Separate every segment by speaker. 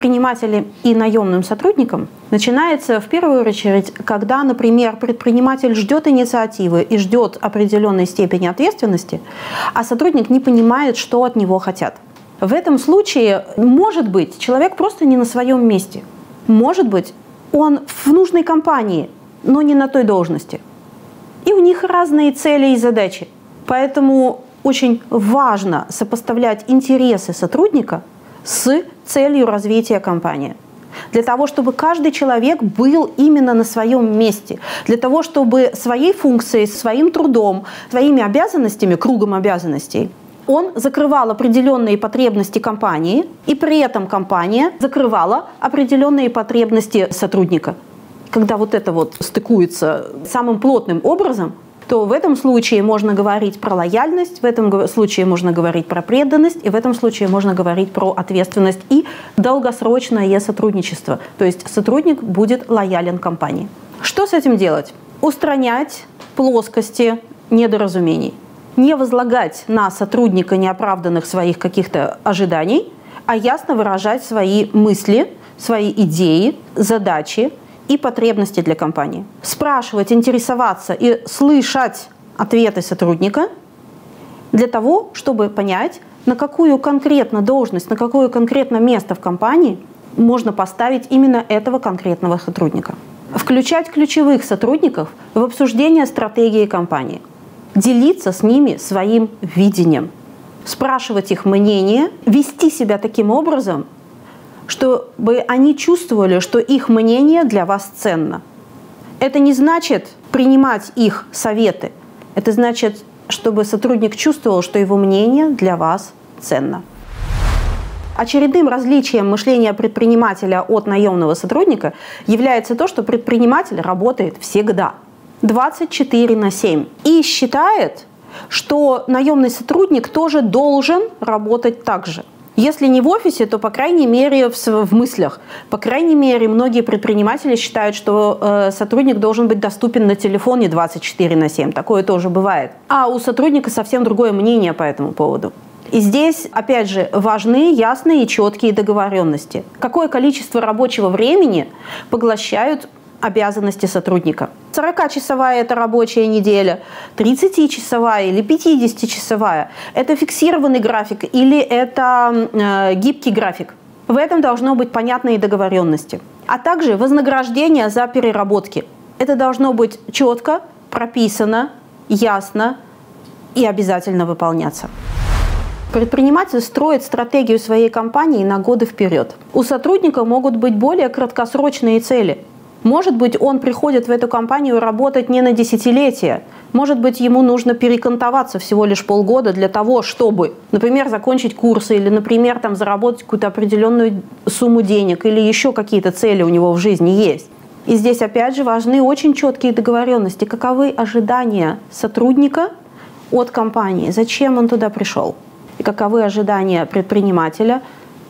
Speaker 1: Предпринимателям и наемным сотрудникам начинается в первую очередь, когда, например, предприниматель ждет инициативы и ждет определенной степени ответственности, а сотрудник не понимает, что от него хотят. В этом случае, может быть, человек просто не на своем месте. Может быть, он в нужной компании, но не на той должности. И у них разные цели и задачи. Поэтому очень важно сопоставлять интересы сотрудника с целью развития компании. Для того, чтобы каждый человек был именно на своем месте. Для того, чтобы своей функцией, своим трудом, своими обязанностями, кругом обязанностей, он закрывал определенные потребности компании, и при этом компания закрывала определенные потребности сотрудника. Когда вот это вот стыкуется самым плотным образом, то в этом случае можно говорить про лояльность, в этом случае можно говорить про преданность, и в этом случае можно говорить про ответственность и долгосрочное сотрудничество. То есть сотрудник будет лоялен компании. Что с этим делать? Устранять плоскости недоразумений. Не возлагать на сотрудника неоправданных своих каких-то ожиданий, а ясно выражать свои мысли, свои идеи, задачи и потребности для компании. Спрашивать, интересоваться и слышать ответы сотрудника для того, чтобы понять, на какую конкретно должность, на какое конкретно место в компании можно поставить именно этого конкретного сотрудника. Включать ключевых сотрудников в обсуждение стратегии компании. Делиться с ними своим видением. Спрашивать их мнение, вести себя таким образом, чтобы они чувствовали, что их мнение для вас ценно. Это не значит принимать их советы. Это значит, чтобы сотрудник чувствовал, что его мнение для вас ценно. Очередным различием мышления предпринимателя от наемного сотрудника является то, что предприниматель работает всегда, 24/7, и считает, что наемный сотрудник тоже должен работать так же. Если не в офисе, то, по крайней мере, в мыслях. По крайней мере, многие предприниматели считают, что сотрудник должен быть доступен на телефоне 24/7. Такое тоже бывает. А у сотрудника совсем другое мнение по этому поводу. И здесь, опять же, важны ясные и четкие договоренности. Какое количество рабочего времени поглощают обязанности сотрудника. 40-часовая – это рабочая неделя, 30-часовая или 50-часовая – это фиксированный график или это гибкий график. В этом должно быть понятные договоренности. А также вознаграждение за переработки. Это должно быть четко, прописано, ясно и обязательно выполняться. Предприниматель строит стратегию своей компании на годы вперед. У сотрудника могут быть более краткосрочные цели. Может быть, он приходит в эту компанию работать не на десятилетия. Может быть, ему нужно перекантоваться всего лишь полгода для того, чтобы, например, закончить курсы или, например, там, заработать какую-то определенную сумму денег или еще какие-то цели у него в жизни есть. И здесь, опять же, важны очень четкие договоренности. Каковы ожидания сотрудника от компании? Зачем он туда пришел? И каковы ожидания предпринимателя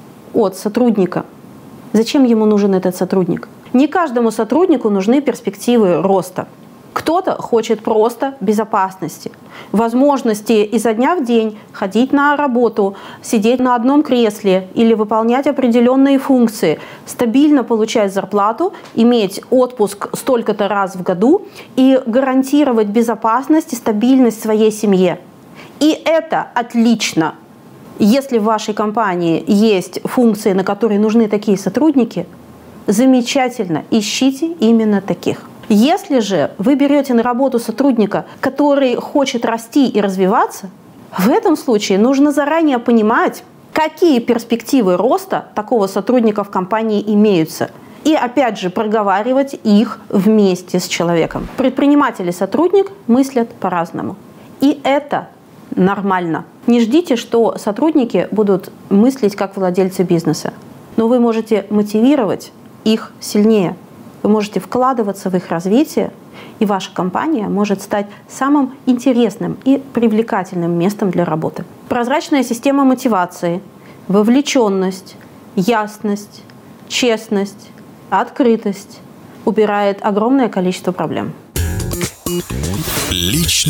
Speaker 1: от сотрудника? Зачем ему нужен этот сотрудник? Не каждому сотруднику нужны перспективы роста. Кто-то хочет просто безопасности, возможности изо дня в день ходить на работу, сидеть на одном кресле или выполнять определенные функции, стабильно получать зарплату, иметь отпуск столько-то раз в году и гарантировать безопасность и стабильность своей семье. И это отлично. Если в вашей компании есть функции, на которые нужны такие сотрудники, замечательно, ищите именно таких. Если же вы берете на работу сотрудника, который хочет расти и развиваться, в этом случае нужно заранее понимать, какие перспективы роста такого сотрудника в компании имеются. И опять же проговаривать их вместе с человеком. Предприниматель и сотрудник мыслят по-разному. И это нормально. Не ждите, что сотрудники будут мыслить как владельцы бизнеса. Но вы можете мотивировать их сильнее. Вы можете вкладываться в их развитие, и ваша компания может стать самым интересным и привлекательным местом для работы. Прозрачная система мотивации, вовлеченность, ясность, честность, открытость убирает огромное количество проблем.
Speaker 2: Личный